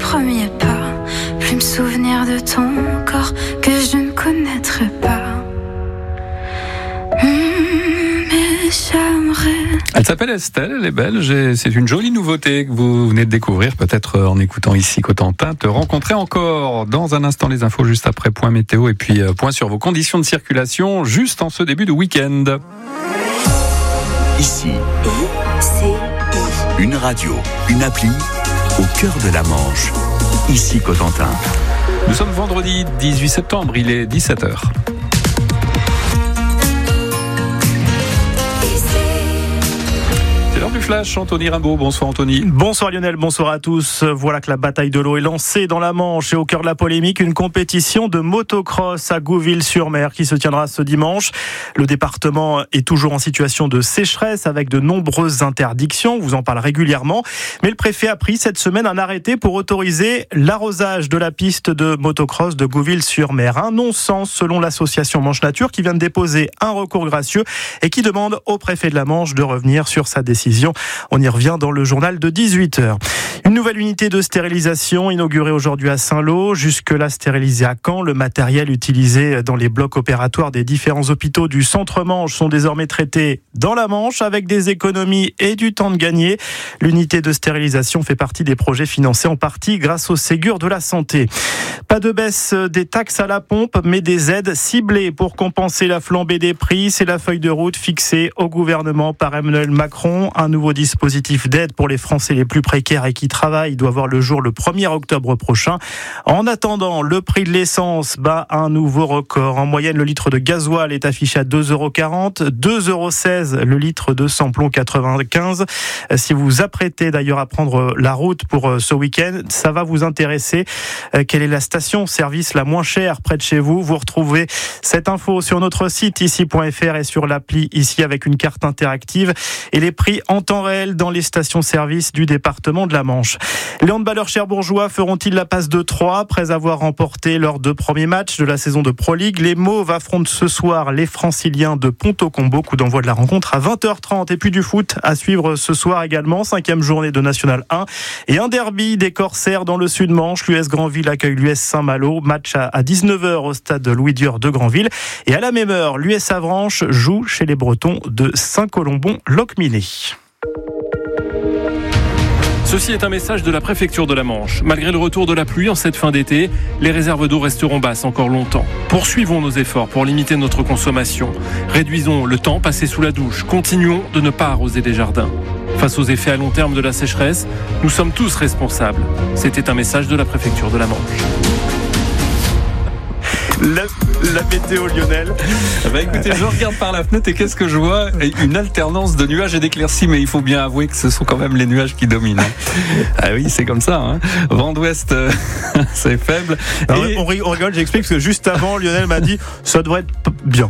premier pas, plus me souvenir de ton corps que je ne connaîtrai pas. Mais j'aimerais. Elle s'appelle Estelle, elle est belge et c'est une jolie nouveauté que vous venez de découvrir, peut-être en écoutant ici Cotentin. Te rencontrer encore dans un instant, les infos juste après point météo et puis point sur vos conditions de circulation juste en ce début de week-end. Ici, une radio, une appli au cœur de la Manche. Ici Cotentin. Nous sommes vendredi 18 septembre, il est 17h. C'est l'heure du flash, Anthony Rimbaud. Bonsoir Anthony. Bonsoir Lionel, bonsoir à tous. Voilà que la bataille de l'eau est lancée dans la Manche et au cœur de la polémique, une compétition de motocross à Gouville-sur-Mer qui se tiendra ce dimanche. Le département est toujours en situation de sécheresse avec de nombreuses interdictions, on vous en parle régulièrement. Mais le préfet a pris cette semaine un arrêté pour autoriser l'arrosage de la piste de motocross de Gouville-sur-Mer. Un non-sens selon l'association Manche Nature qui vient de déposer un recours gracieux et qui demande au préfet de la Manche de revenir sur sa décision. On y revient dans le journal de 18h. Une nouvelle unité de stérilisation inaugurée aujourd'hui à Saint-Lô. Jusque-là stérilisée à Caen, le matériel utilisé dans les blocs opératoires des différents hôpitaux du Centre-Manche sont désormais traités dans la Manche avec des économies et du temps de gagner. L'unité de stérilisation fait partie des projets financés en partie grâce au Ségur de la Santé. Pas de baisse des taxes à la pompe, mais des aides ciblées pour compenser la flambée des prix. C'est la feuille de route fixée au gouvernement par Emmanuel Macron. Un nouveau dispositif d'aide pour les Français les plus précaires et qui travaillent doit voir le jour le 1er octobre prochain. En attendant, le prix de l'essence bat un nouveau record. En moyenne, le litre de gasoil est affiché à 2,40 €, 2,16 € le litre de samplon 95. Si vous vous apprêtez d'ailleurs à prendre la route pour ce week-end, ça va vous intéresser. Quelle est la station-service la moins chère près de chez vous? Vous retrouvez cette info sur notre site ici.fr et sur l'appli ici avec une carte interactive et les prix en temps réel dans les stations-service du département de la Manche. Les handballeurs cherbourgeois feront-ils la passe de 3 après avoir remporté leurs 2 premiers matchs de la saison de Pro League? Les Mauves affrontent ce soir les Franciliens de Ponto-Combo. Coup d'envoi de la rencontre à 20h30. Et puis du foot à suivre ce soir également. 5e journée de National 1. Et un derby des Corsaires dans le Sud-Manche. L'US Granville accueille l'US Saint-Malo. Match à 19h au stade Louis Dieur de Granville. Et à la même heure, l'US Avranches joue chez les Bretons de Saint-Colombon-Locminé. Ceci est un message de la préfecture de la Manche. Malgré le retour de la pluie en cette fin d'été, les réserves d'eau resteront basses encore longtemps. Poursuivons nos efforts pour limiter notre consommation. Réduisons le temps passé sous la douche. Continuons de ne pas arroser les jardins. Face aux effets à long terme de la sécheresse, nous sommes tous responsables. C'était un message de la préfecture de la Manche. La météo, Lionel. Écoutez, je regarde par la fenêtre et qu'est-ce que je vois? Une alternance de nuages et d'éclaircies, mais il faut bien avouer que ce sont quand même les nuages qui dominent. Ah oui, c'est comme ça. Hein. Vent d'ouest, c'est faible. Alors, on rigole, j'explique parce que juste avant, Lionel m'a dit ça devrait être bien.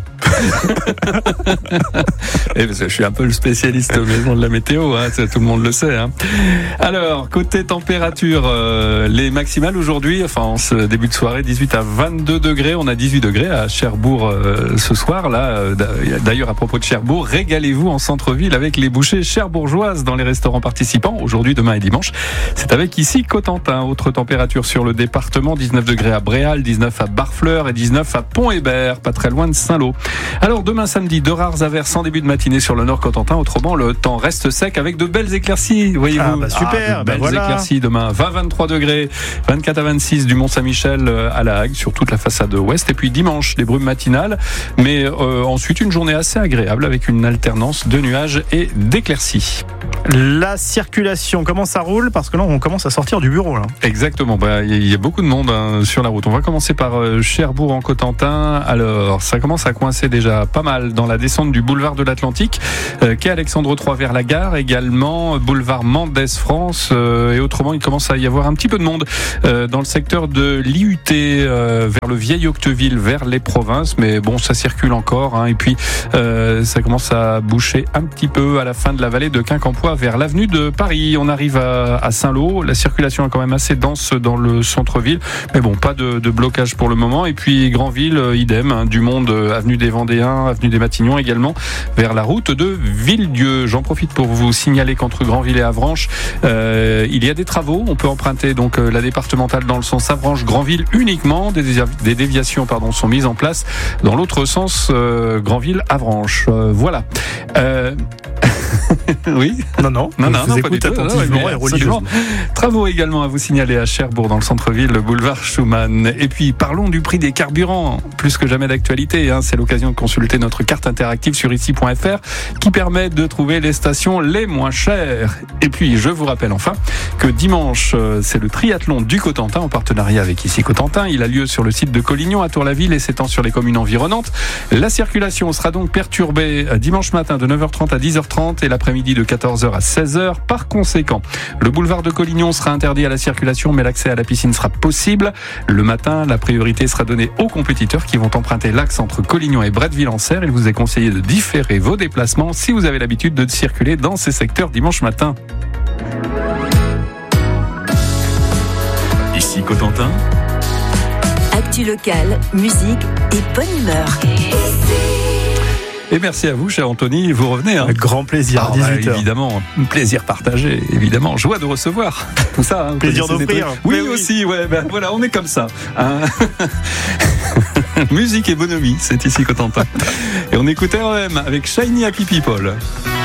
Et parce que je suis un peu le spécialiste maison de la météo, hein, tout le monde le sait. Hein. Alors, côté température, les maximales aujourd'hui, enfin en ce début de soirée, 18 à 22 degrés. On a 18 degrés à Cherbourg ce soir. Là, d'ailleurs, à propos de Cherbourg, régalez-vous en centre-ville avec les bouchées cherbourgeoises dans les restaurants participants. Aujourd'hui, demain et dimanche, c'est avec ici Cotentin. Autre température sur le département, 19 degrés à Bréal, 19 à Barfleur et 19 à Pont-Hébert, pas très loin de Saint-Lô. Alors demain samedi, de rares averses en début de matinée sur le nord Cotentin. Autrement, le temps reste sec avec de belles éclaircies, voyez-vous. Super, de belles éclaircies demain. 20-23 degrés, 24 à 26 du Mont-Saint-Michel à La Hague sur toute la façade ouest. Et puis dimanche, des brumes matinales, mais ensuite une journée assez agréable avec une alternance de nuages et d'éclaircies. La circulation, comment ça roule? Parce que là, on commence à sortir du bureau. Là. Exactement, il y a beaucoup de monde sur la route. On va commencer par Cherbourg en Cotentin. Alors, ça commence à coincer déjà pas mal dans la descente du boulevard de l'Atlantique, quai Alexandre III vers la gare, également boulevard Mendès France, et autrement, il commence à y avoir un petit peu de monde dans le secteur de l'IUT vers le vieil Octeville vers les provinces, mais bon, ça circule encore, hein. Et puis ça commence à boucher un petit peu à la fin de la vallée de Quincampoix vers l'avenue de Paris. On arrive à Saint-Lô, la circulation est quand même assez dense dans le centre-ville, mais bon, pas de blocage pour le moment. Et puis Granville, idem, hein, du monde, avenue des Vendéens, avenue des Matignons également, vers la route de Villedieu. J'en profite pour vous signaler qu'entre Granville et Avranches, il y a des travaux. On peut emprunter donc la départementale dans le sens Avranches-Granville uniquement. Des déviations sont mises en place dans l'autre sens, Granville-Avranches. Voilà. Oui. Non, pas du tout. Attentivement et religieusement. Travaux également à vous signaler à Cherbourg, dans le centre-ville, le boulevard Schumann. Et puis, parlons du prix des carburants. Plus que jamais d'actualité, hein. C'est l'occasion de consulter notre carte interactive sur ici.fr qui permet de trouver les stations les moins chères. Et puis, je vous rappelle enfin que dimanche, c'est le triathlon du Cotentin en partenariat avec Ici Cotentin. Il a lieu sur le site de Collignon à Tour-la-Ville et s'étend sur les communes environnantes. La circulation sera donc perturbée dimanche matin de 9h30 à 10h30 et l'après-midi de 14h à 16h. Par conséquent, le boulevard de Collignon sera interdit à la circulation, mais l'accès à la piscine sera possible. Le matin, la priorité sera donnée aux compétiteurs qui vont emprunter l'axe entre Collignon et Bretteville-en-Serre. Il vous est conseillé de différer vos déplacements si vous avez l'habitude de circuler dans ces secteurs dimanche matin. Ici Cotentin. Actu locale, musique et bonne humeur. Et merci à vous, cher Anthony. Vous revenez, hein. Avec grand plaisir, à 18h. Évidemment, plaisir partagé, évidemment. Joie de recevoir. Tout ça, hein, plaisir d'offrir. Oui, aussi, ouais, voilà, on est comme ça. Hein. Musique et bonhomie, c'est Ici Cotentin. Et on écoutait REM avec Shiny Happy People.